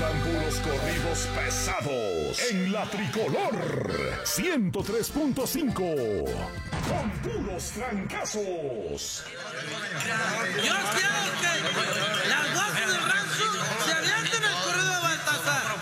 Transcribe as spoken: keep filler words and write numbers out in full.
gustan puros corridos pesados en la Tricolor ciento tres punto cinco. Con puros trancazos. Yo quiero que